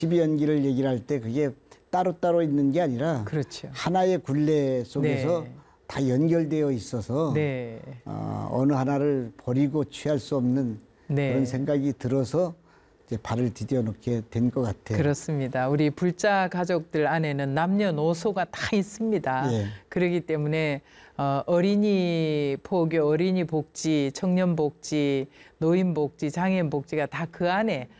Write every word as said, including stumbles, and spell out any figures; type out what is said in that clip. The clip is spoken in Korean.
십이연기를 얘기를 할 때 그게 따로따로 있는 게 아니라 그렇죠. 하나의 굴레 속에서 네. 다 연결되어 있어서 네. 어, 어느 하나를 버리고 취할 수 없는 네. 그런 생각이 들어서 이제 발을 디뎌 놓게 된 것 같아요. 그렇습니다. 우리 불자 가족들 안에는 남녀노소가 다 있습니다. 예. 그렇기 때문에 어, 어린이 포교, 어린이 복지, 청년 복지, 노인 복지, 장애인 복지가 다 그 안에